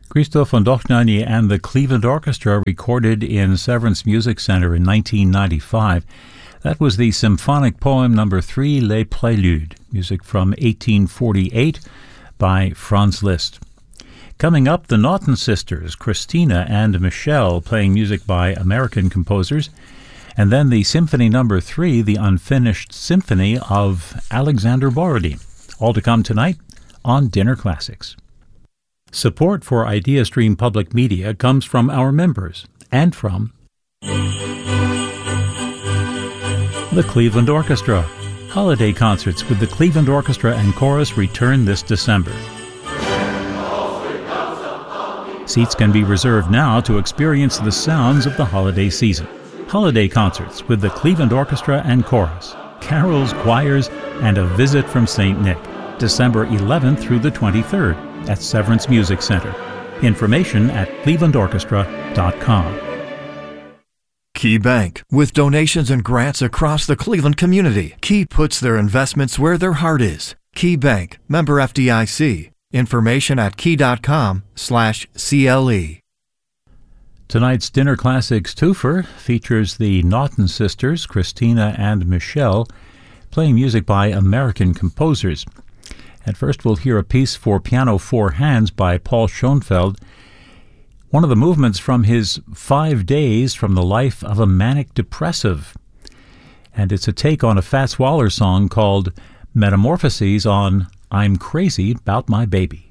Christoph von Dohnanyi and the Cleveland Orchestra recorded in Severance Music Center in 1995. That was the symphonic poem number 3, Les Préludes, music from 1848 by Franz Liszt. Coming up, the Naughton Sisters, Christina and Michelle, playing music by American composers. And then the Symphony number 3, the Unfinished Symphony of Alexander Borodin. All to come tonight on Dinner Classics. Support for IdeaStream Public Media comes from our members and from the Cleveland Orchestra. Holiday concerts with the Cleveland Orchestra and Chorus return this December. Seats can be reserved now to experience the sounds of the holiday season. Holiday concerts with the Cleveland Orchestra and Chorus, carols, choirs, and a visit from St. Nick, December 11th through the 23rd at Severance Music Center. Information at clevelandorchestra.com. Key Bank. With donations and grants across the Cleveland community, Key puts their investments where their heart is. Key Bank. Member FDIC. Information at key.com/CLE. Tonight's Dinner Classics twofer features the Naughton Sisters, Christina and Michelle, playing music by American composers. At first, we'll hear a piece for piano 4 hands by Paul Schoenfeld, one of the movements from his 5 Days from the Life of a Manic Depressive. And it's a take on a Fats Waller song called Metamorphoses on I'm Crazy About My Baby.